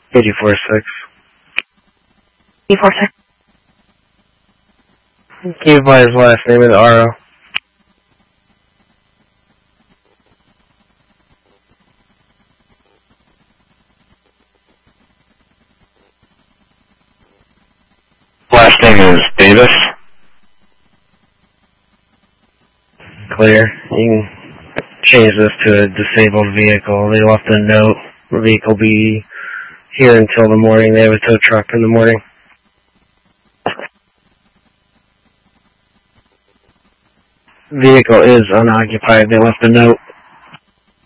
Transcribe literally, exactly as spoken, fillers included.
eighty-four six. eighty-four six. Can you by his last name is R O? Last name is Davis. Clear. You can change this to a disabled vehicle. They left a note. The vehicle will be here until the morning. They have a tow truck in the morning. Vehicle is unoccupied. They left a note.